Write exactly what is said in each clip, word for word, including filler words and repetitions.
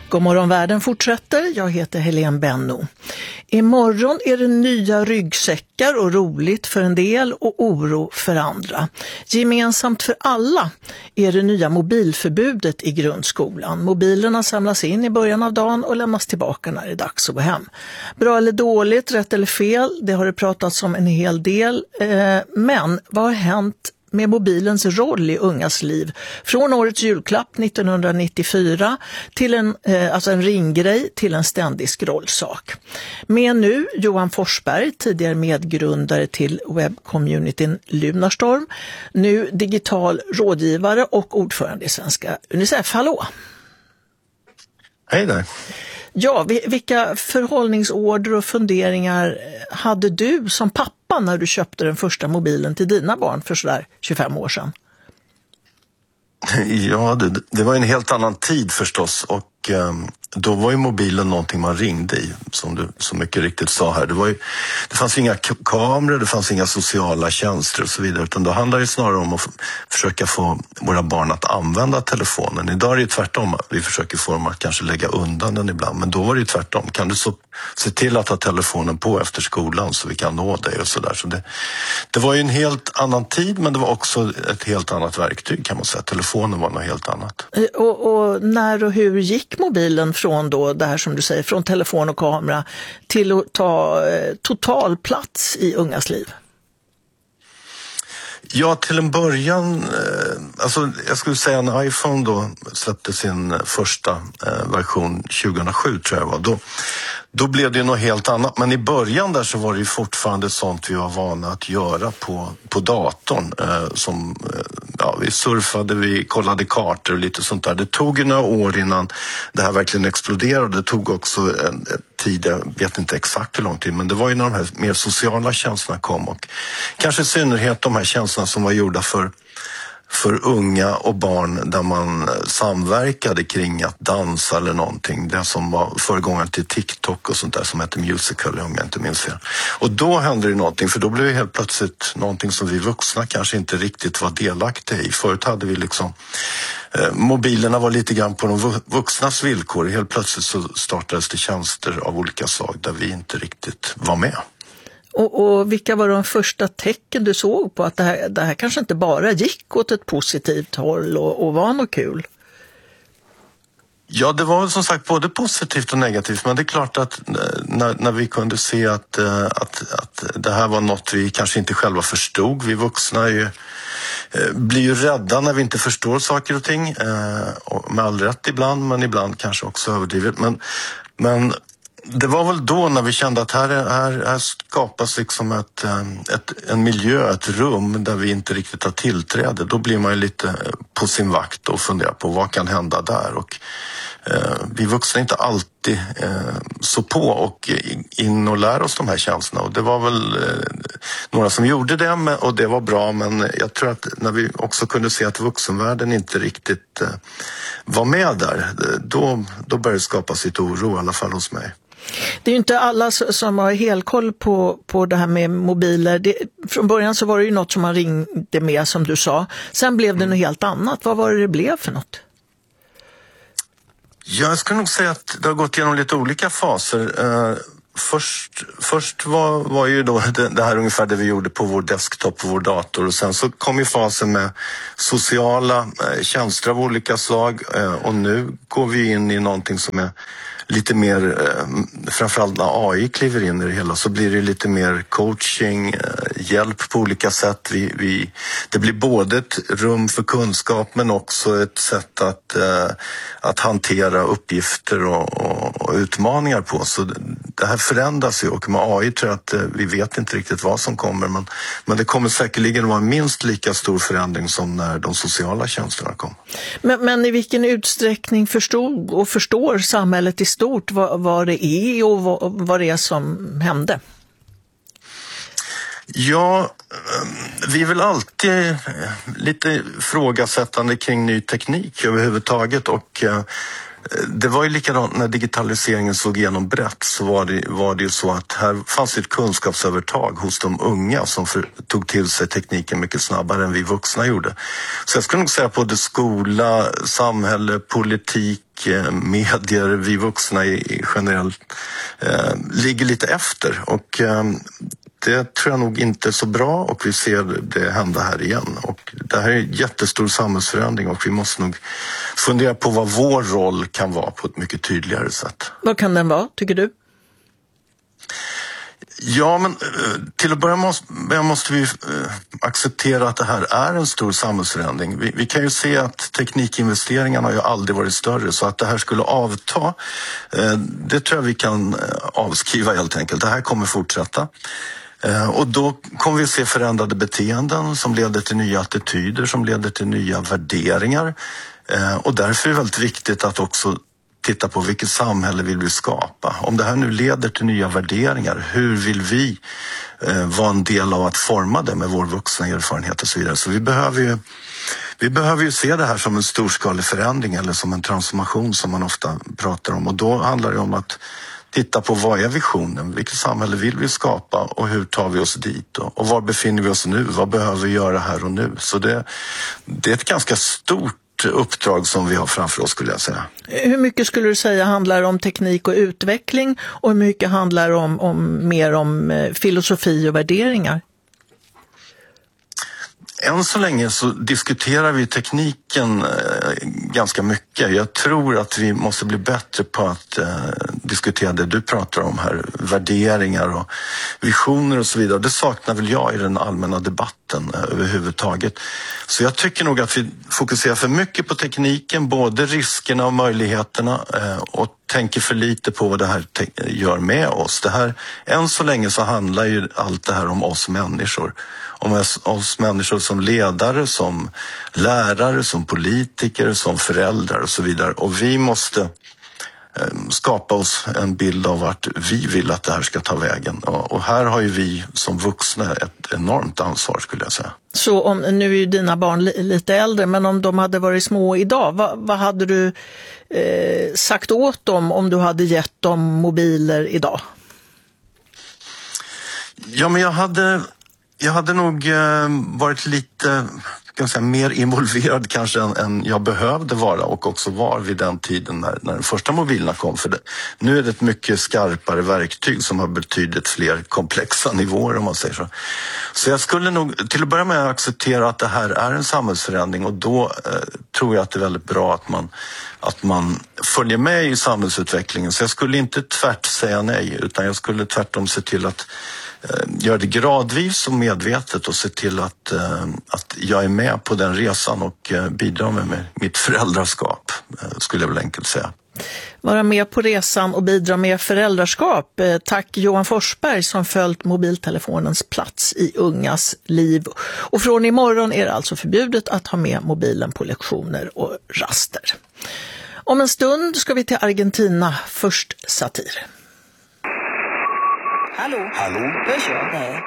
God morgon världen fortsätter. Jag heter Helene Benno. Imorgon är det nya ryggsäckar och roligt för en del och oro för andra. Gemensamt för alla är det nya mobilförbudet i grundskolan. Mobilerna samlas in i början av dagen och lämnas tillbaka när det är dags att gå hem. Bra eller dåligt, rätt eller fel, det har det pratats om en hel del. Men vad har hänt med mobilens roll i ungas liv? Från årets julklapp nittonhundranittiofyra till en, eh, alltså en ringgrej till en ständig scrollsak. Med nu Johan Forsberg, tidigare medgrundare till webbcommunityn Lunarstorm, nu digital rådgivare och ordförande i Svenska Unicef. Hallå! Hej där! Ja, vilka förhållningsorder och funderingar hade du som pappa när du köpte den första mobilen till dina barn för sådär tjugofem år sedan? Ja, det, det var en helt annan tid förstås, och eh, då var ju mobilen någonting man ringde i, som du så mycket riktigt sa här. Det, var ju, det fanns inga k- kameror, det fanns inga sociala tjänster och så vidare, utan då handlar det snarare om att f- försöka få våra barn att använda telefonen. Idag är det ju tvärtom, vi försöker få dem att kanske lägga undan den ibland, men då var det ju tvärtom. Kan du så, se till att ha telefonen på efter skolan så vi kan nå dig och sådär. Så det, det var ju en helt annan tid, men det var också ett helt annat verktyg kan man säga. Telefonen var något helt annat. Och, och när och hur gick mobilen från då det här som du säger, från telefon och kamera till att ta eh, total plats i ungas liv? Ja, till en början, eh, alltså jag skulle säga en iPhone då släppte sin första eh, version tjugohundrasju tror jag var. Då, då blev det något helt annat, men i början där så var det ju fortfarande sånt vi var vana att göra på, på datorn. Eh, som, eh, ja, vi surfade, vi kollade kartor och lite sånt där. Det tog ju några år innan det här verkligen exploderade. Det tog också en, en tid, jag vet inte exakt hur lång tid, men det var ju när de här mer sociala känslorna kom, och kanske i synnerhet de här känslorna som var gjorda för för unga och barn, där man samverkade kring att dansa eller någonting. Det som var föregångaren till TikTok och sånt där som heter Musical.ly om jag inte minns fel. Och då hände det någonting, för då blev det helt plötsligt någonting som vi vuxna kanske inte riktigt var delaktiga i. Förut hade vi liksom eh, mobilerna var lite grann på de vuxnas villkor. Helt plötsligt så startades det tjänster av olika slag där vi inte riktigt var med. Och, och vilka var de första tecken du såg på att det här, det här kanske inte bara gick åt ett positivt håll och, och var något kul? Ja, det var som sagt både positivt och negativt, men det är klart att när, när vi kunde se att, att, att det här var något vi kanske inte själva förstod. Vi vuxna är ju, blir ju rädda när vi inte förstår saker och ting, med all rätt ibland, men ibland kanske också överdrivet. Men, men det var väl då när vi kände att här, här, här skapas liksom ett, ett, en miljö, ett rum där vi inte riktigt har tillträde. Då blir man ju lite på sin vakt och funderar på vad kan hända där. Och eh, vi vuxna är inte alltid eh, så på och in och lär oss de här känslorna. Och det var väl eh, några som gjorde det, med, och det var bra. Men jag tror att när vi också kunde se att vuxenvärlden inte riktigt eh, var med där, då, då började det skapa sitt oro, i alla fall hos mig. Det är ju inte alla som har helkoll på, på det här med mobiler. Det, från början så var det ju något som man ringde med, som du sa. Sen blev det något helt annat. Vad var det det blev för något? Jag skulle nog säga att det har gått igenom lite olika faser. Uh, först först var, var ju då det, det här ungefär det vi gjorde på vår desktop, på vår dator. Och sen så kom ju fasen med sociala uh, tjänster av olika slag. Uh, och nu går vi in i någonting som är lite mer, eh, framförallt när A I kliver in i det hela, så blir det lite mer coaching, eh, hjälp på olika sätt. Vi, vi, det blir både ett rum för kunskap, men också ett sätt att, eh, att hantera uppgifter och, och, och utmaningar på. Så det, det här förändras ju, och med A I tror jag att eh, vi vet inte riktigt vad som kommer, men, men det kommer säkerligen vara minst lika stor förändring som när de sociala tjänsterna kom. Men, men i vilken utsträckning förstod och förstår samhället i stort vad, vad det är och vad, vad det är som hände? Ja, vi är väl alltid lite frågasättande kring ny teknik överhuvudtaget, och det var ju likadant när digitaliseringen såg igenom brett, så var det, var det ju så att här fanns ett kunskapsövertag hos de unga som för, tog till sig tekniken mycket snabbare än vi vuxna gjorde. Så jag skulle nog säga på det skola, samhälle, politik, medier, vi vuxna i generellt eh, ligger lite efter och eh, det tror jag nog inte är så bra och vi ser det hända här igen. Och det här är en jättestor samhällsförändring och vi måste nog fundera på vad vår roll kan vara på ett mycket tydligare sätt. Vad kan den vara, tycker du? Ja, men till att börja måste, måste vi acceptera att det här är en stor samhällsförändring. Vi, vi kan ju se att teknikinvesteringarna har ju aldrig varit större, så att det här skulle avta, det tror jag vi kan avskriva helt enkelt. Det här kommer fortsätta. Och då kommer vi se förändrade beteenden som leder till nya attityder, som leder till nya värderingar. Och därför är det väldigt viktigt att också titta på vilket samhälle vill vi skapa. Om det här nu leder till nya värderingar, hur vill vi eh, vara en del av att forma det med vår vuxna erfarenhet och så vidare. Så vi behöver ju, vi behöver ju se det här som en storskalig förändring eller som en transformation som man ofta pratar om. Och då handlar det om att titta på vad är visionen, vilket samhälle vill vi skapa och hur tar vi oss dit och, och var befinner vi oss nu, vad behöver vi göra här och nu. Så det, det är ett ganska stort uppdrag som vi har framför oss, skulle jag säga. Hur mycket skulle du säga handlar om teknik och utveckling och hur mycket handlar om, om mer om eh, filosofi och värderingar? Än så länge så diskuterar vi tekniken eh, ganska mycket. Jag tror att vi måste bli bättre på att eh, diskutera det du pratar om här. Värderingar och visioner och så vidare. Det saknar väl jag i den allmänna debatten eh, överhuvudtaget. Så jag tycker nog att vi fokuserar för mycket på tekniken, både riskerna och möjligheterna eh, och tänker för lite på vad det här gör med oss. Det här, än så länge så handlar ju allt det här om oss människor. Om oss, oss människor som ledare, som lärare, som politiker, som föräldrar och så vidare. Och vi måste eh, skapa oss en bild av vart vi vill att det här ska ta vägen. Och, och här har ju vi som vuxna ett enormt ansvar, skulle jag säga. Så om, nu är ju dina barn li, lite äldre, men om de hade varit små idag, vad, vad hade du eh, sagt åt dem om du hade gett dem mobiler idag? Ja, men jag hade... Jag hade nog eh, varit lite kan jag säga, mer involverad kanske än, än jag behövde vara och också var vid den tiden när, när de första mobilerna kom. För det, nu är det ett mycket skarpare verktyg som har betydligt fler komplexa nivåer, om man säger så. Så jag skulle nog till att börja med acceptera att det här är en samhällsförändring och då eh, tror jag att det är väldigt bra att man, att man följer med i samhällsutvecklingen. Så jag skulle inte tvärt säga nej, utan jag skulle tvärtom se till att gör det gradvis och medvetet och se till att, att jag är med på den resan och bidrar med, med mitt föräldraskap, skulle jag väl enkelt säga. Vara med på resan och bidra med föräldraskap. Tack Johan Forsberg som följt mobiltelefonens plats i ungas liv. Och från imorgon är det alltså förbjudet att ha med mobilen på lektioner och raster. Om en stund ska vi till Argentina, först satir. Hallå? Hallå? Hörs jag? Nej.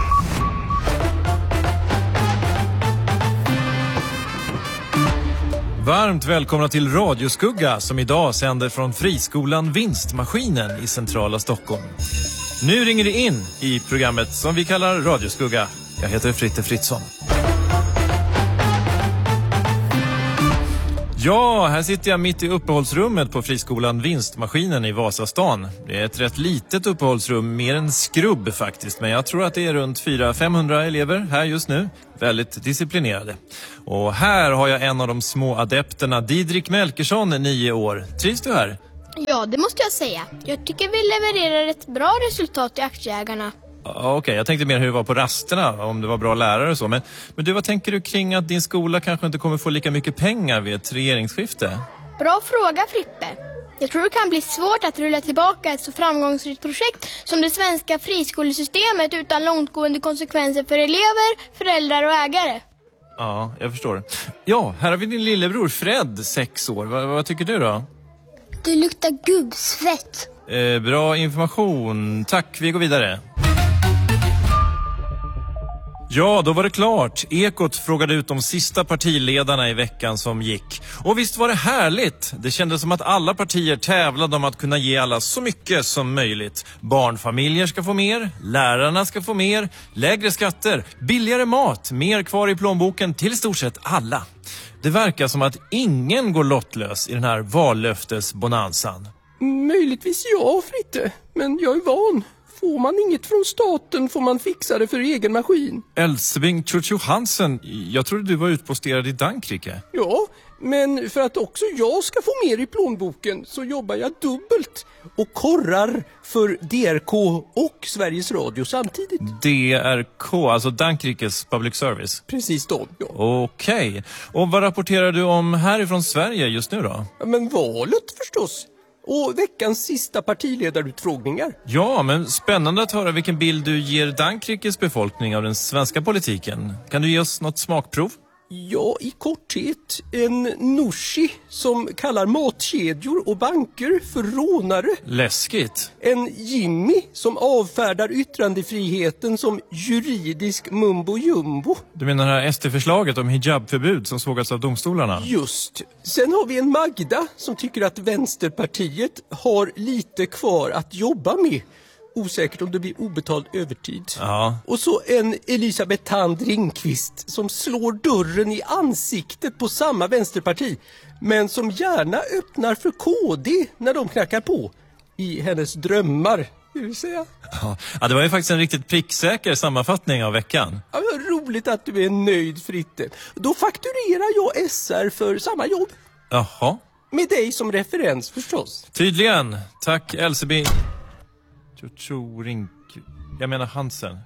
Varmt välkomna till Radioskugga som idag sänder från friskolan Vinstmaskinen i centrala Stockholm. Nu ringer det in i programmet som vi kallar Radioskugga. Jag heter Fritte Fritzson. Ja, här sitter jag mitt i uppehållsrummet på friskolan Vinstmaskinen i Vasastan. Det är ett rätt litet uppehållsrum, mer en skrubb faktiskt. Men jag tror att det är runt fyra till femhundra elever här just nu. Väldigt disciplinerade. Och här har jag en av de små adepterna, Didrik Melkersson, nio år. Trivs du här? Ja, det måste jag säga. Jag tycker vi levererar ett bra resultat till aktieägarna. Okej, okay, jag tänkte mer hur det var på rasterna, om det var bra lärare och så. Men, men du, vad tänker du kring att din skola kanske inte kommer få lika mycket pengar vid ett regeringsskifte? Bra fråga, Frippe. Jag tror det kan bli svårt att rulla tillbaka ett så framgångsrikt projekt som det svenska friskolesystemet utan långtgående konsekvenser för elever, föräldrar och ägare. Ja, jag förstår. Ja, här har vi din lillebror Fred, sex år. Va, vad tycker du då? Det luktar gubbsvett. Eh, bra information. Tack, vi går vidare. Ja, då var det klart. Ekot frågade ut de sista partiledarna i veckan som gick. Och visst var det härligt. Det kändes som att alla partier tävlade om att kunna ge alla så mycket som möjligt. Barnfamiljer ska få mer, lärarna ska få mer, lägre skatter, billigare mat, mer kvar i plånboken till i stort sett alla. Det verkar som att ingen går lottlös i den här vallöftesbonanzan. Möjligtvis ja, Fritte. Men jag är van. Får man inget från staten får man fixa det för egen maskin. Elsebing Chuchu Hansen, jag trodde du var utposterad i Dankrike. Ja, men för att också jag ska få mer i plånboken så jobbar jag dubbelt. Och korrar för D R K och Sveriges Radio samtidigt. D R K, alltså Dankrikes Public Service. Precis då, ja. Okej. Okay. Och vad rapporterar du om härifrån Sverige just nu då? Ja, men valet förstås. Och veckans sista partiledarutfrågningar. Ja, men spännande att höra vilken bild du ger Dankrikes befolkning av den svenska politiken. Kan du ge oss något smakprov? Ja, i korthet. En Nooshi som kallar matkedjor och banker för rånare. Läskigt. En Jimmy som avfärdar yttrandefriheten som juridisk mumbo jumbo. Du menar det här S D-förslaget om hijabförbud som sågats av domstolarna? Just. Sen har vi en Magda som tycker att Vänsterpartiet har lite kvar att jobba med. Osäkert om det blir obetald övertid. Ja. Och så en Elisabeth Tand Ringqvist som slår dörren i ansiktet på samma vänsterparti. Men som gärna öppnar för K D när de knackar på. I hennes drömmar, det vill säga. Ja, det var ju faktiskt en riktigt pricksäker sammanfattning av veckan. Ja, roligt att du är nöjd, Fritte. Då fakturerar jag S R för samma jobb. Jaha. Med dig som referens förstås. Tydligen. Tack Elsebing. Chuchu Rink... Jag menar Hansen.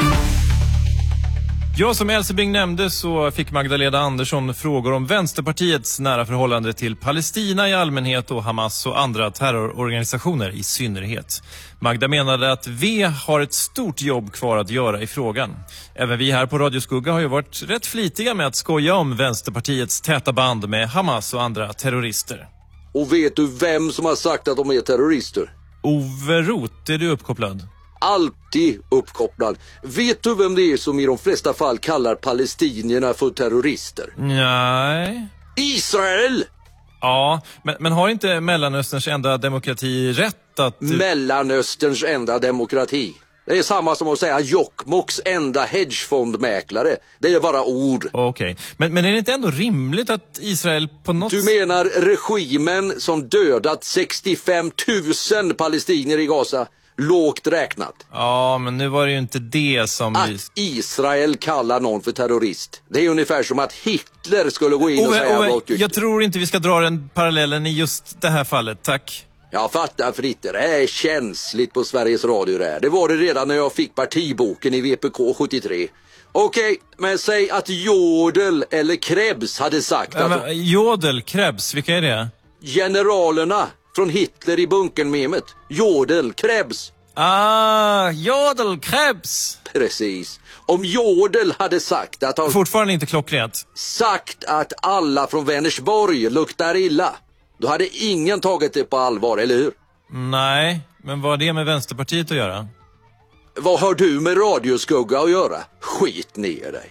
Ja, som Elsebing nämnde så fick Magdalena Andersson frågor om Vänsterpartiets nära förhållande till Palestina i allmänhet och Hamas och andra terrororganisationer i synnerhet. Magda menade att V har ett stort jobb kvar att göra i frågan. Även vi här på Radio Skugga har ju varit rätt flitiga med att skoja om Vänsterpartiets täta band med Hamas och andra terrorister. Och vet du vem som har sagt att de är terrorister? Ove Roth, är du uppkopplad? Alltid uppkopplad. Vet du vem det är som i de flesta fall kallar palestinierna för terrorister? Nej. Israel! Ja, men, men har inte Mellanösterns enda demokrati rätt att... Mellanösterns enda demokrati. Det är samma som att säga Jokkmokks enda hedgefondmäklare. Det är bara ord. Okej, okay. men, men är det inte ändå rimligt att Israel på något... Du menar regimen som dödat sextiofem tusen palestinier i Gaza? Lågt räknat. Ja, men nu var det ju inte det som... Att Israel kallar någon för terrorist. Det är ungefär som att Hitler skulle gå in och, och säga... Ove, Ove, jag tror inte vi ska dra den parallellen i just det här fallet, tack. Jag fattar, Fritte, det är känsligt på Sveriges Radio där. Det var det redan när jag fick partiboken i V P K sjuttiotre. Okej, okay, men säg att Jodel eller Krebs hade sagt ja, att... Men, Jodel, Krebs, vilka är det? Generalerna från Hitler i bunkenmemet. Jodel, Krebs. Ah, Jodel, Krebs. Precis. Om Jodel hade sagt att... Han... Fortfarande inte klockrent. Sagt att alla från Vänersborg luktar illa. Då hade ingen tagit det på allvar, eller hur? Nej, men vad har det med Vänsterpartiet att göra? Vad har du med Radioskugga att göra? Skit ner dig.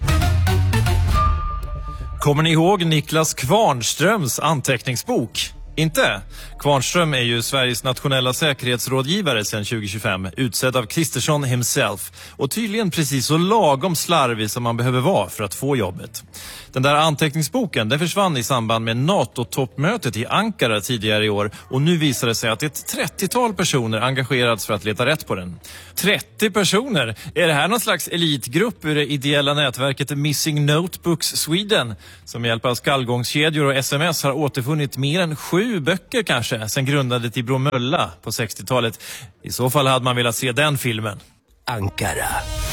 Kommer ni ihåg Niklas Kvarnströms anteckningsbok? Inte? Kvarnström är ju Sveriges nationella säkerhetsrådgivare sedan tjugo tjugofem, utsedd av Kristersson himself. Och tydligen precis så lagom slarvig som man behöver vara för att få jobbet. Den där anteckningsboken, den försvann i samband med NATO-toppmötet i Ankara tidigare i år. Och nu visar det sig att ett trettiotal personer engagerats för att leta rätt på den. trettio personer? Är det här någon slags elitgrupp ur det ideella nätverket Missing Notebooks Sweden? Som med hjälp av skallgångskedjor och sms har återfunnit mer än sju böcker kanske sen grundadet i Bromölla på sextiotalet. I så fall hade man velat se den filmen. Ankara.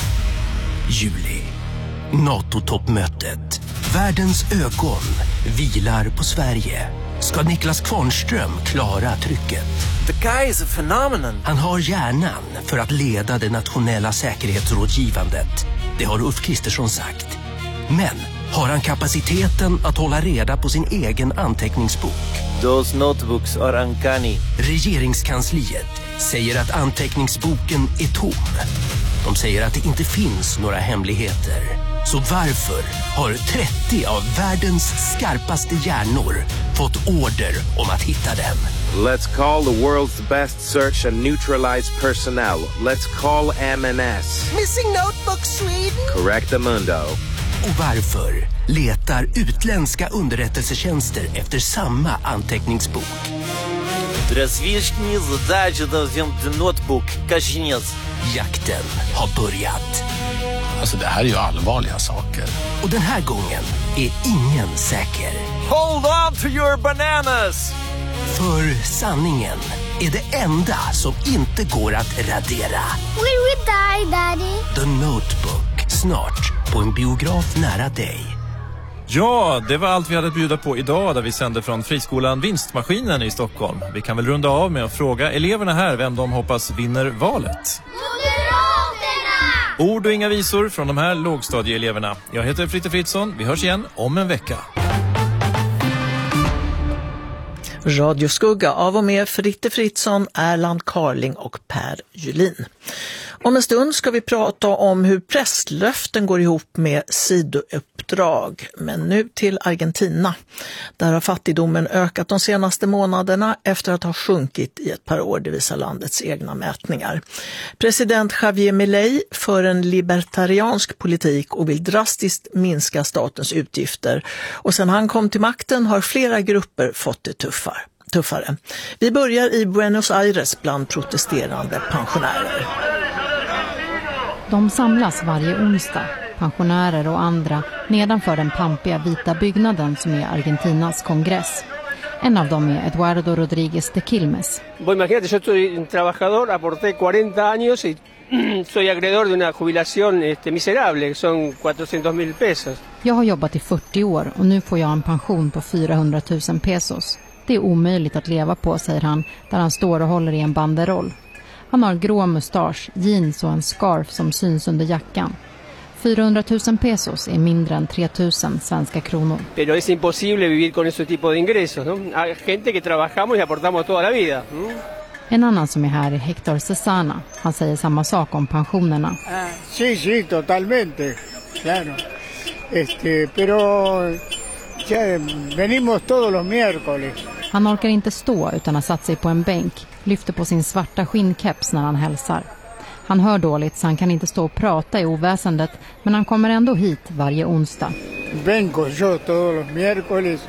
Juli. NATO-toppmötet. Världens ögon vilar på Sverige. Ska Niklas Kvarnström klara trycket? The guy is a phenomenon. Han har hjärnan för att leda det nationella säkerhetsrådgivandet. Det har Ulf Kristersson sagt. Men har han kapaciteten att hålla reda på sin egen anteckningsbok? Those notebooks are uncanny. Regeringskansliet säger att anteckningsboken är tom. De säger att det inte finns några hemligheter. Så varför har trettio av världens skarpaste hjärnor fått order om att hitta den? Let's call the world's best search and neutralize personnel. Let's call M N S. Missing notebook Sweden. Correct Mundo. Och varför letar utländska underrättelsetjänster efter samma anteckningsbok? Различные задачи the notebook, кажется. Jakten har börjat. Alltså det här är ju allvarliga saker. Och den här gången är ingen säker. Hold on to your bananas! För sanningen är det enda som inte går att radera. Will we die, Daddy? The Notebook. Snart på en biograf nära dig. Ja, det var allt vi hade att bjuda på idag där vi sände från friskolan Vinstmaskinen i Stockholm. Vi kan väl runda av med att fråga eleverna här vem de hoppas vinner valet. Ord och inga visor från de här lågstadieeleverna. Jag heter Fritte Fritzson. Vi hörs igen om en vecka. Radioskugga av och med Fritte Fritzson, Erland Carling och Per Julin. Om en stund ska vi prata om hur prästlöften går ihop med sidouppdrag. Men nu till Argentina. Där har fattigdomen ökat de senaste månaderna efter att ha sjunkit i ett par år, det visar landets egna mätningar. President Javier Milei för en libertariansk politik och vill drastiskt minska statens utgifter. Och sedan han kom till makten har flera grupper fått det tuffare. tuffare. Vi börjar i Buenos Aires bland protesterande pensionärer. De samlas varje onsdag, pensionärer och andra, nedanför den pampiga vita byggnaden som är Argentinas kongress. En av dem är Eduardo Rodríguez de Quilmes. Bueno, imagínate, yo soy un trabajador, aporté cuarenta años y soy acreedor de una jubilación este, miserable, son cuatrocientos mil pesos. Jag har jobbat i fyrtio år och nu får jag en pension på fyrahundratusen pesos. Det är omöjligt att leva på, säger han, där han står och håller i en banderoll. Han har grå mustasch, jeans och en scarf som syns under jackan. fyrahundratusen pesos är mindre än tre tusen svenska kronor. Pero es imposible vivir con ese tipo de ingresos, ¿no? Hay gente que trabajamos y aportamos toda la vida. ¿Mm? En annan som är här är Hector Cesana. Han säger samma sak om pensionerna. Ah, sí, sí, totalmente. Claro. Este, pero ya venimos todos los miércoles. Han orkar inte stå utan har satt sig på en bänk, lyfter på sin svarta skinnkeps när han hälsar. Han hör dåligt så han kan inte stå och prata i oväsendet, men han kommer ändå hit varje onsdag. Vengo yo todos los miércoles.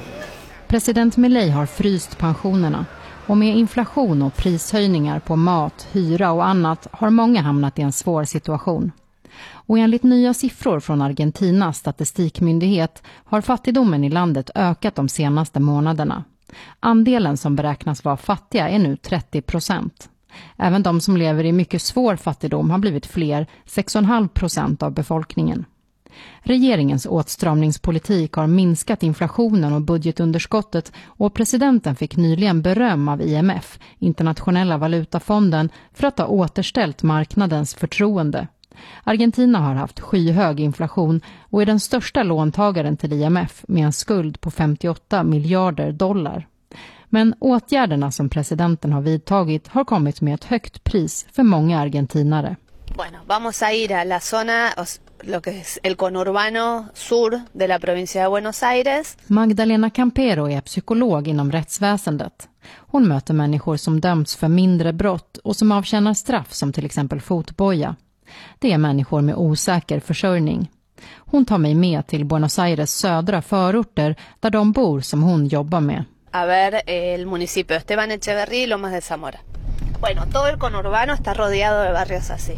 President Milei har fryst pensionerna och med inflation och prishöjningar på mat, hyra och annat har många hamnat i en svår situation. Och enligt nya siffror från Argentinas statistikmyndighet har fattigdomen i landet ökat de senaste månaderna. Andelen som beräknas vara fattiga är nu trettio procent. Även de som lever i mycket svår fattigdom har blivit fler, sex komma fem procent av befolkningen. Regeringens åtstramningspolitik har minskat inflationen och budgetunderskottet och presidenten fick nyligen beröm av I M F, Internationella valutafonden, för att ha återställt marknadens förtroende. Argentina har haft skyhög inflation och är den största låntagaren till I M F med en skuld på femtioåtta miljarder dollar. Men åtgärderna som presidenten har vidtagit har kommit med ett högt pris för många argentinare. Bueno, vamos a ir a la zona, lo que es el conurbano sur de la provincia de Buenos Aires. Magdalena Campero är psykolog inom rättsväsendet. Hon möter människor som dömts för mindre brott och som avtjänar straff som till exempel fotboja. Det är människor med osäker försörjning. Hon tar mig med till Buenos Aires södra förorter där de bor som hon jobbar med. A ver, el municipio Esteban Echeverría y Lomas de Zamora. Bueno, todo el conurbano está rodeado de barrios así.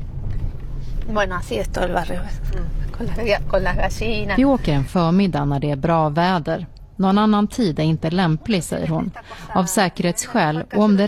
Bueno, así es todo el barrio. Con las, con las gallinas. Vi åker en förmiddag när det är bra väder. Någon annan tid är inte lämplig, säger hon. Av säkerhetsskäl och om det